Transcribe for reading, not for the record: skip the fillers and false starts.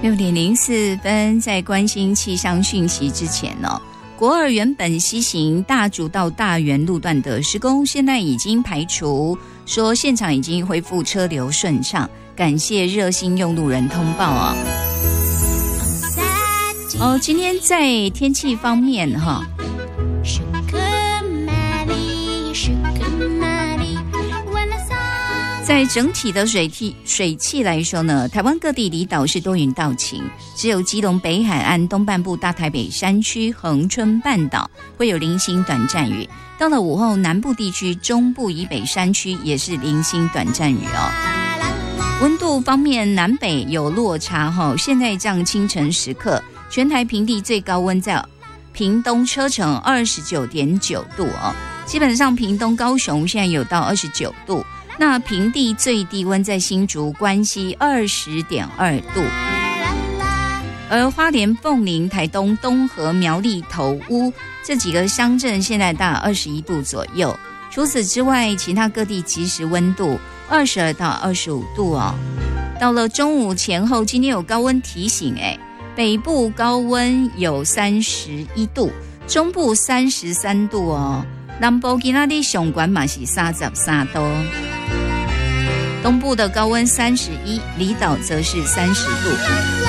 6:04，在关心气象讯息之前呢，国二原本西行大竹到大园路段的施工，现在已经排除，说现场已经恢复车流顺畅，感谢热心用路人通报啊。今天在天气方面哈。在整体的水汽来说呢，台湾各地离岛是多云到晴，只有基隆北海岸东半部、大台北山区、恒春半岛会有零星短暂雨。到了午后，南部地区、中部以北山区也是零星短暂雨哦。温度方面，南北有落差哈。现在这样清晨时刻，全台平地最高温在屏东车城29.9度哦，基本上屏东、高雄现在有到29度。那平地最低温在新竹、关西20.2度，而花莲、凤林、台东、东河、苗栗、头屋这几个乡镇现在大概21度左右。除此之外，其他各地即时温度22到25度哦。到了中午前后，今天有高温提醒北部高温有31度，中部33度哦。南部今天的上关嘛是33度。东部的高温31，离岛则是30度。